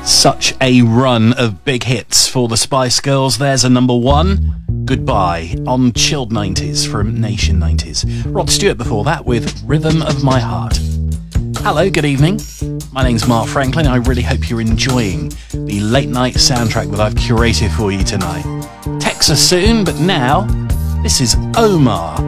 Such a run of big hits for the Spice Girls. There's a number one, Goodbye, on Chilled 90s from Nation 90s. Rod Stewart before that with Rhythm of My Heart. Hello, good evening. My name's Mark Franklin. I really hope you're enjoying the late night soundtrack that I've curated for you tonight. Text us soon, but now, this is Omar